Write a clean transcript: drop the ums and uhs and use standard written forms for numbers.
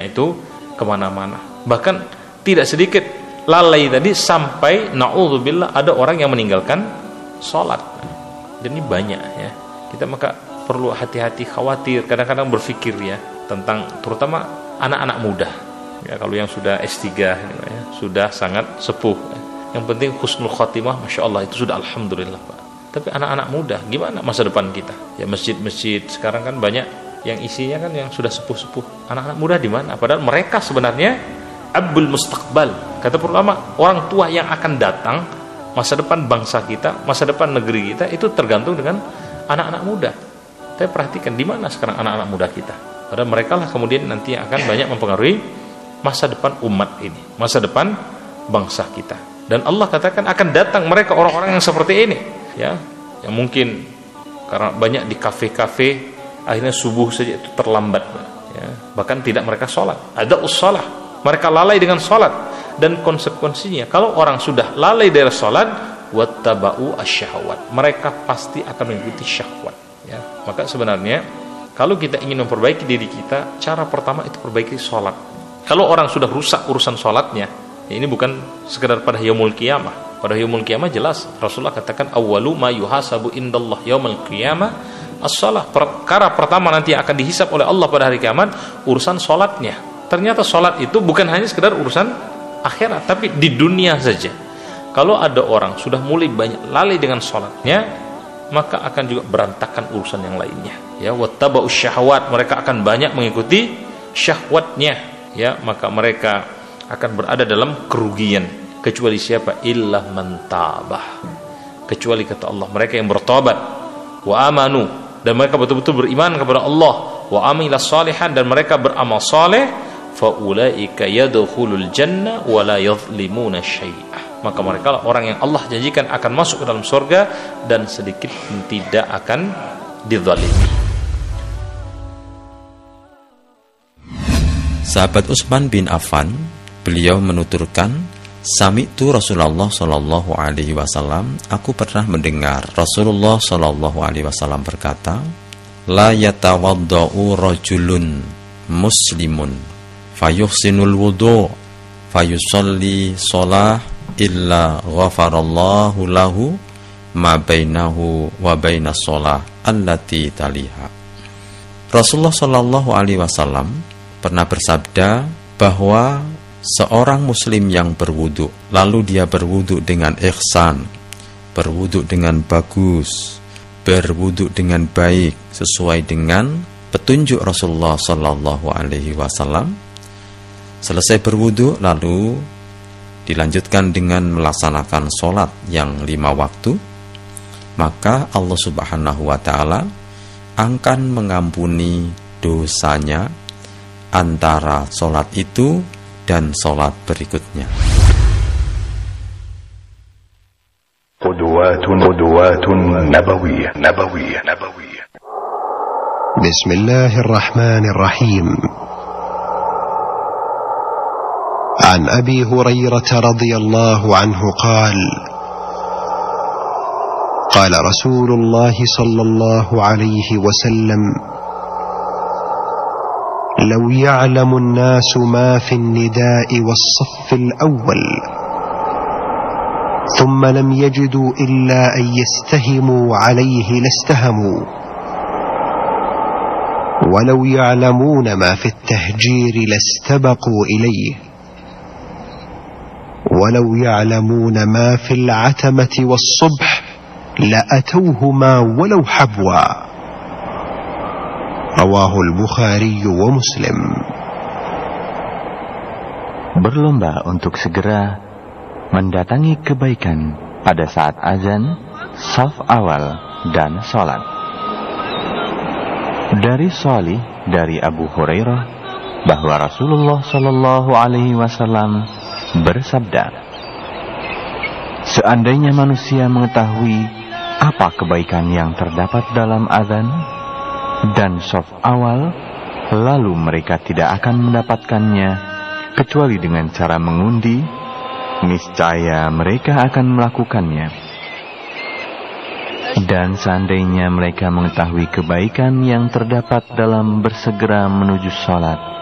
itu kemana-mana. Bahkan tidak sedikit lalai tadi sampai na'udzubillah ada orang yang meninggalkan sholat. Jadi banyak ya. Kita maka perlu hati-hati, khawatir, kadang-kadang berpikir ya tentang terutama anak-anak muda. Ya, kalau yang sudah S3 ya, sudah sangat sepuh. Ya. Yang penting husnul khotimah, masya Allah itu sudah alhamdulillah Pak. Tapi anak-anak muda, gimana masa depan kita? Ya masjid-masjid sekarang kan banyak yang isinya kan yang sudah sepuh-sepuh. Anak-anak muda di mana? Padahal mereka sebenarnya abul mustaqbal. Kata ulama, orang tua yang akan datang, masa depan bangsa kita, masa depan negeri kita itu tergantung dengan anak-anak muda. Tapi perhatikan di mana sekarang anak-anak muda kita. Padahal mereka lah kemudian nanti yang akan banyak mempengaruhi masa depan umat ini, masa depan bangsa kita. Dan Allah katakan akan datang mereka orang-orang yang seperti ini, ya, yang mungkin karena banyak di kafe-kafe akhirnya subuh saja itu terlambat, ya, bahkan tidak mereka sholat. Ada ussalah, mereka lalai dengan sholat, dan konsekuensinya kalau orang sudah lalai dari sholat, wattaba'u asyahwat, mereka pasti akan mengikuti syahwat. Ya, maka sebenarnya kalau kita ingin memperbaiki diri kita, cara pertama itu perbaiki sholat. Kalau orang sudah rusak urusan sholatnya, ya ini bukan sekedar pada yaumul qiyamah. Pada yaumul qiyamah jelas Rasulullah katakan awwalu ma yuhasabu indallah yaumul qiyamah as-shalah. Perkara pertama nanti akan dihisab oleh Allah pada hari kiamat urusan sholatnya. Ternyata sholat itu bukan hanya sekedar urusan akhirat, tapi di dunia saja. Kalau ada orang sudah mulai banyak lalai dengan sholatnya, maka akan juga berantakan urusan yang lainnya. Ya, wattaba'u syahwat, mereka akan banyak mengikuti syahwatnya. Ya, maka mereka akan berada dalam kerugian. Kecuali siapa? Illa man tabah. Kecuali kata Allah mereka yang bertobat, wa amanu, dan mereka betul-betul beriman kepada Allah, wa amilas salihan, dan mereka beramal saleh, fa ulaika yadkhulul jannah wa la yadhlimuna syai'ah. Maka mereka lah orang yang Allah janjikan akan masuk ke dalam surga dan sedikit pun tidak akan dizalimi. Sahabat Utsman bin Affan, beliau menuturkan, sami'tu Rasulullah sallallahu alaihi wasallam, aku pernah mendengar Rasulullah sallallahu alaihi wasallam berkata, la yatawaddau rajulun muslimun fayuhsinul wudu fayusalli shalah illa ghafarallahu lahu ma bainahu wa bainas shalah allati taliha. Rasulullah sallallahu alaihi wasallam pernah bersabda bahwa seorang muslim yang berwudu, lalu dia berwudu dengan ihsan, berwudu dengan bagus, berwudu dengan baik sesuai dengan petunjuk Rasulullah sallallahu alaihi wasallam. Selesai berwudu lalu dilanjutkan dengan melaksanakan sholat yang 5 waktu, maka Allah subhanahu wa ta'ala akan mengampuni dosanya antara sholat itu dan sholat berikutnya. Qudwatun nabawiyah. Bismillahirrahmanirrahim. عن أبي هريرة رضي الله عنه قال رسول الله صلى الله عليه وسلم لو يعلم الناس ما في النداء والصف الأول ثم لم يجدوا إلا أن يستهموا عليه لاستهموا ولو يعلمون ما في التهجير لاستبقوا إليه ولو يعلمون ما في العتمة والصبح لأتوهما ولو حبوا رواه البخاري ومسلم. Berlomba untuk segera mendatangi kebaikan pada saat azan, shaf awal, dan sholat. Dari Shalih dari Abu Hurairah bahwa Rasulullah Shallallahu Alaihi Wasallam bersabda, seandainya manusia mengetahui apa kebaikan yang terdapat dalam azan dan shaf awal, lalu mereka tidak akan mendapatkannya kecuali dengan cara mengundi, niscaya mereka akan melakukannya. Dan seandainya mereka mengetahui kebaikan yang terdapat dalam bersegera menuju sholat,